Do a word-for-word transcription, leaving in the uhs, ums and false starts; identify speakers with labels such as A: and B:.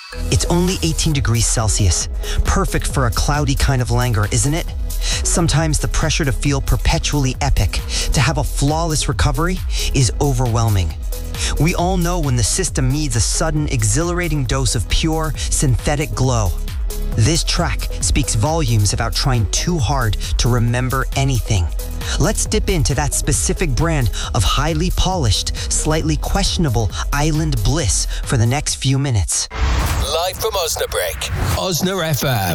A: It's only eighteen degrees Celsius. Perfect for a cloudy kind of languor, isn't it? Sometimes the pressure to feel perpetually epic, to have a flawless recovery, is overwhelming. We all know when the system needs a sudden, exhilarating dose of pure, synthetic glow. This track speaks volumes about trying too hard to remember anything. Let's dip into that specific brand of highly polished, slightly questionable island bliss for the next few minutes.
B: Live from Osnabrück, Osna F M.